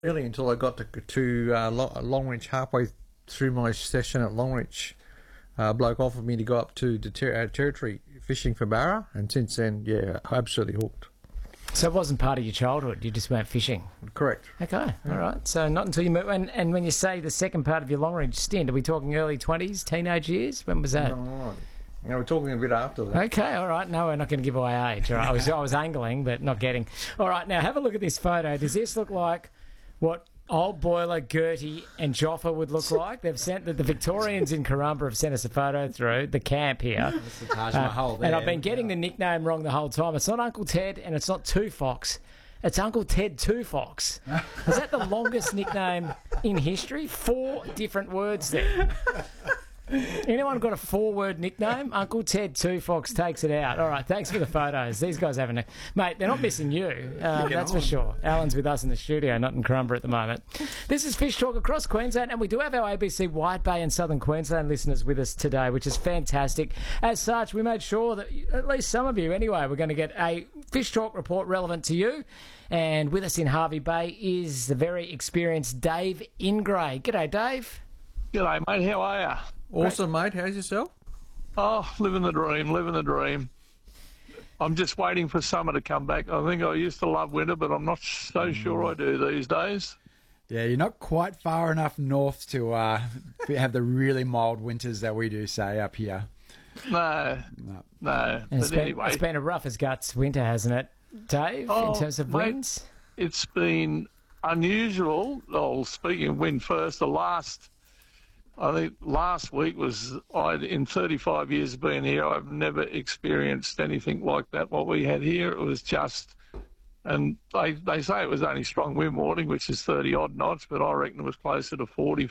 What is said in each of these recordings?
really until I got to Longreach halfway through my session at Longreach. Bloke offered me to go up to the territory fishing for barra, and since then, yeah, absolutely hooked. So it wasn't part of your childhood, you just went fishing? Correct. Okay, all right. So not until you moved... And when you say the second part of your Longreach stint, are we talking early 20s, teenage years? When was that? No, we're talking a bit after that. Okay, all right. No, we're not going to give away age. All right. I was angling, but not getting. All right, now have a look at this photo. Does this look like what Old Boiler, Gertie and Joffa would look like? They've sent the Victorians in Karumba have sent us a photo through the camp here. That's the Taj Mahal there. And I've been getting the nickname wrong the whole time. It's not Uncle Ted and it's not Two Fox. It's Uncle Ted Two Fox. Is that the longest nickname in history? 4 different words there. Anyone got a 4-word nickname? Uncle Ted Two Fox takes it out. All right, thanks for the photos. These guys haven't... Mate, they're not missing you. That's for sure. Alan's with us in the studio, not in Karumba at the moment. This is Fish Talk across Queensland, and we do have our ABC Wide Bay and Southern Queensland listeners with us today, which is fantastic. As such, we made sure that at least some of you, anyway, we're going to get a Fish Talk report relevant to you. And with us in Hervey Bay is the very experienced Dave Ingray. G'day, Dave. G'day, mate. How are you? Awesome, mate. How's yourself? Oh, living the dream. I'm just waiting for summer to come back. I think I used to love winter, but I'm not so sure I do these days. Yeah, you're not quite far enough north to have the really mild winters that we do say up here. No. It's been a rough as guts winter, hasn't it, Dave, in terms of winds? It's been unusual. Well, speaking of wind first, I think last week was, in 35 years of being here, I've never experienced anything like that, what we had here. It was just, and they say it was only strong wind warning, which is 30-odd knots, but I reckon it was closer to 40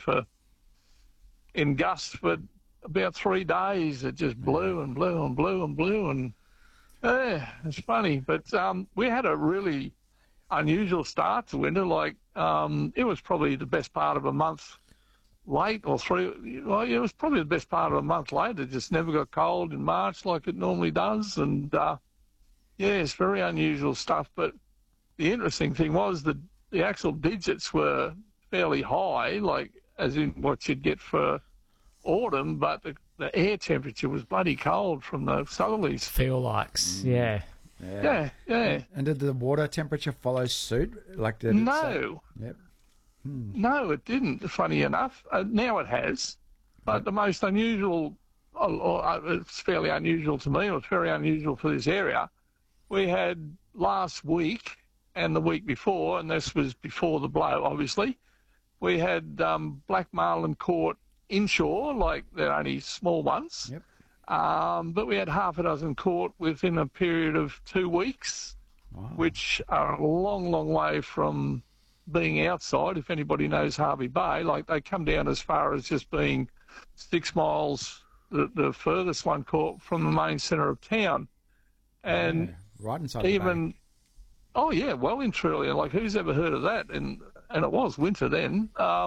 in gusts. But about 3 days, it just blew and blew and blew and blew, and yeah, it's funny. But we had a really unusual start to winter. It was probably the best part of a month late, or 3. Well, it was probably the best part of a month late. It just never got cold in March like it normally does, and it's very unusual stuff. But the interesting thing was that the actual digits were fairly high, like as in what you'd get for autumn, but the air temperature was bloody cold from the southerlies. Feel likes, yeah. Yeah. And did the water temperature follow suit? No. Yep. No, it didn't, funny enough. Now it has. But the most unusual, it's fairly unusual to me, it was very unusual for this area. We had last week and the week before, and this was before the blow, obviously, we had black marlin caught inshore, like they're only small ones. Yep. But we had half a dozen caught within a period of 2 weeks, which are a long, long way from being outside. If anybody knows Hervey Bay, they come down as far as just being 6 miles, the furthest one caught from the main centre of town. And right inside the bay. Oh yeah, well and truly, who's ever heard of that? And it was winter then.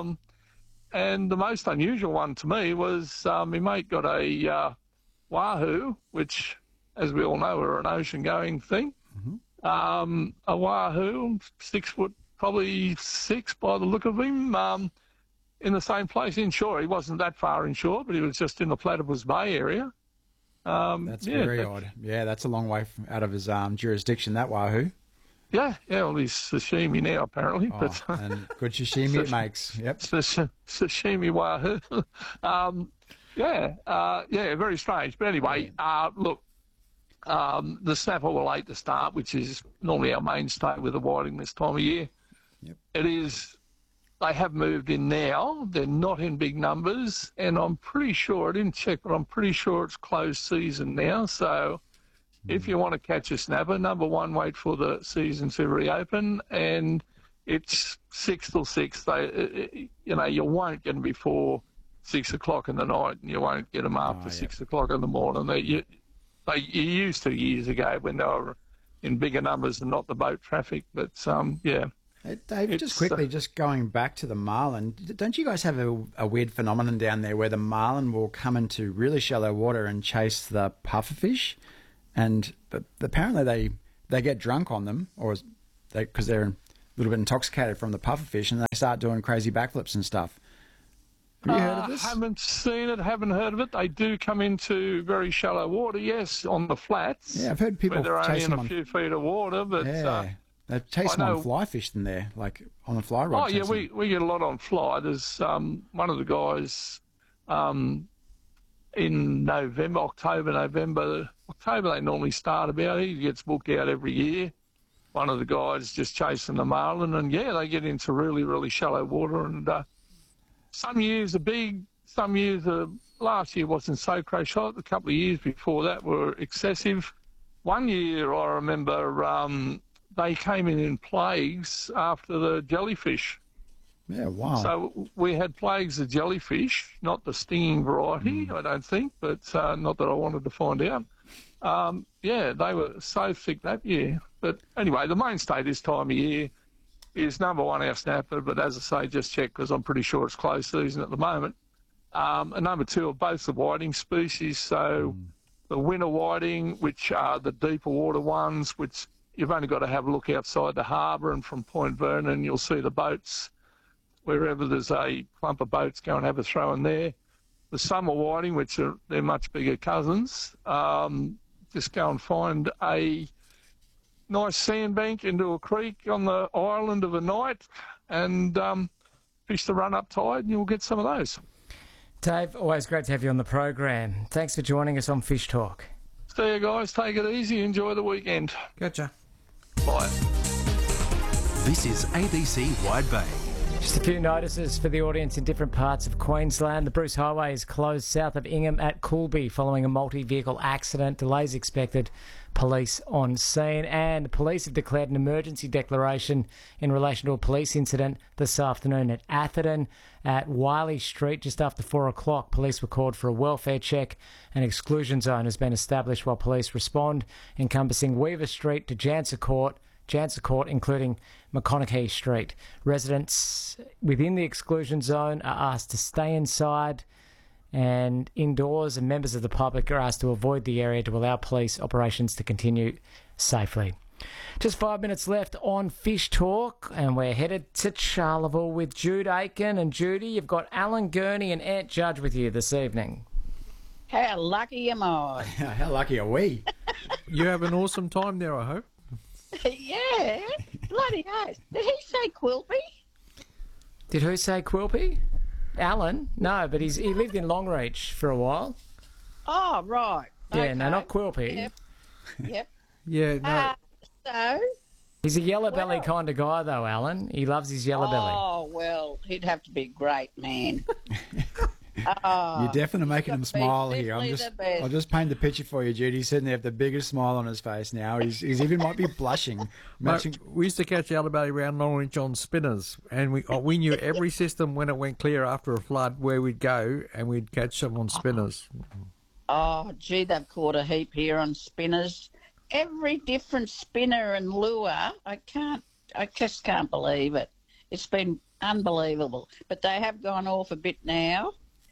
And the most unusual one to me was my mate got a wahoo, which, as we all know, are an ocean-going thing. Mm-hmm. A wahoo, 6 foot, probably 6 by the look of him, in the same place inshore. He wasn't that far inshore, but he was just in the Platypus Bay area. That's very odd. Yeah, that's a long way out of his jurisdiction, that wahoo. Yeah, well, he's sashimi now, apparently. And good sashimi it makes. Yep. Sashimi wahoo. Very strange. But anyway, look, the snapper were late to start, which is normally our mainstay with the whiting this time of year. Yep. They have moved in now. They're not in big numbers, and I'm pretty sure, I didn't check, but I'm pretty sure it's closed season now. So if you want to catch a snapper, number one, wait for the season to reopen, and it's 6 till 6. You won't get them before 6 o'clock in the night, and you won't get them after 6 o'clock in the morning. You used to years ago when they were in bigger numbers and not the boat traffic, but yeah. Hey, Dave, just quickly, just going back to the marlin, don't you guys have a weird phenomenon down there where the marlin will come into really shallow water and chase the pufferfish, and apparently they get drunk on them, or because they're little bit intoxicated from the pufferfish, and they start doing crazy backflips and stuff. Have you heard of this? Haven't seen it, haven't heard of it. They do come into very shallow water, yes, on the flats. Yeah, I've heard people where they're only chase in them a on. few feet of water, but They chase I them on know- fly fish in there, like on the fly rod. oh yeah, chasing. we get a lot on fly. There's one of the guys in October they normally start about. He gets booked out every year. One of the guys just chasing the marlin, and yeah, they get into really, really shallow water. And some years are big, some years are. Last year wasn't so crazy shot. A couple of years before that were excessive. One year I remember they came in plagues after the jellyfish. Yeah, wow. So we had plagues of jellyfish, not the stinging variety, I don't think, but not that I wanted to find out. Yeah, they were so thick that year. But anyway, the mainstay this time of year is number one, our snapper, but as I say, just check because I'm pretty sure it's close season at the moment. And number two are both the whiting species, so the winter whiting, which are the deeper water ones, which you've only got to have a look outside the harbour, and from Point Vernon you'll see the boats. Wherever there's a clump of boats, go and have a throw in there. The summer whiting, which they're much bigger cousins, just go and find a nice sandbank into a creek on the island of a night and fish the run-up tide, and you'll get some of those. Dave, always great to have you on the program. Thanks for joining us on Fish Talk. See you guys, take it easy, enjoy the weekend. Gotcha. Bye. This is ABC Wide Bay. Just a few notices for the audience in different parts of Queensland. The Bruce Highway is closed south of Ingham at Coolby following a multi-vehicle accident. Delays expected. Police on scene, and the police have declared an emergency declaration in relation to a police incident this afternoon at Atherton at Wiley Street just after 4 o'clock. Police were called for a welfare check. An exclusion zone has been established while police respond, encompassing Weaver Street to Janser Court, including McConaughey Street. Residents within the exclusion zone are asked to stay inside and indoors, and members of the public are asked to avoid the area to allow police operations to continue safely. Just 5 minutes left on Fish Talk, and we're headed to Charleville with Jude Aiken. And Judy, you've got Alan Gurney and Ant Judge with you this evening. How lucky am I? How lucky are we? You have an awesome time there, I hope. Yeah, bloody oath. Did he say Quilpy? Did who say Quilpy? Alan? No, but he lived in Longreach for a while. Oh, right. Yeah, Okay. no, not Quilpy. Yep. Yeah, no. So, He's a yellow belly Well- kind of guy, though, Alan. He loves his yellow belly. oh, well, he'd have to be a great man. You're definitely making him the smile best, here. definitely the best. I'll just paint the picture for you, Judy. He's sitting there with the biggest smile on his face now. He's even might be blushing. Matching. Mate, we used to catch yellow belly around Longreach on spinners, and we knew every system when it went clear after a flood where we'd go, and we'd catch them on spinners. Oh, gee, they've caught a heap here on spinners. Every different spinner and lure. I just can't believe it. It's been unbelievable. But they have gone off a bit now,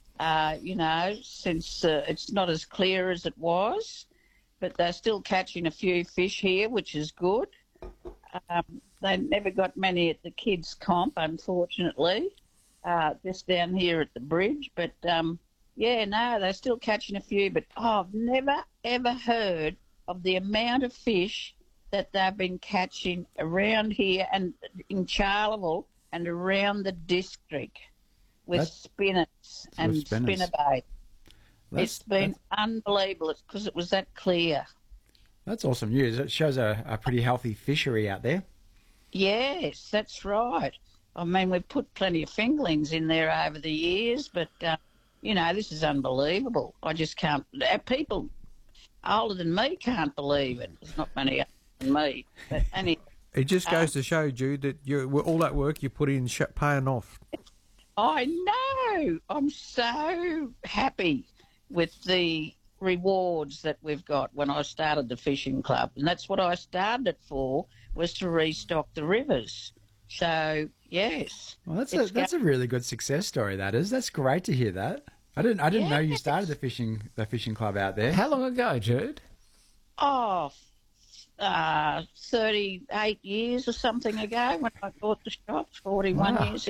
since it's not as clear as it was. But they're still catching a few fish here, which is good. They never got many at the kids' comp, unfortunately, just down here at the bridge. But, they're still catching a few. But I've never, ever heard of the amount of fish that they've been catching around here and in Charleville and around the district with spinners and spinnerbait. It's been unbelievable. It's because it was that clear. That's awesome news. It shows a pretty healthy fishery out there. Yes, that's right. I mean, we've put plenty of fingerlings in there over the years, but, this is unbelievable. I just can't. People older than me can't believe it. There's not many older than me. But anyway, It just goes to show, Jude, that all that work you put in paying off. I know. I'm so happy with the rewards that we've got when I started the fishing club. And that's what I started it for, was to restock the rivers. So, yes. Well, that's a really good success story. That is. That's great to hear that. I didn't know you started the fishing club out there. How long ago, Jude? Oh, 38 years or something ago when I bought the shop, 41 years ago.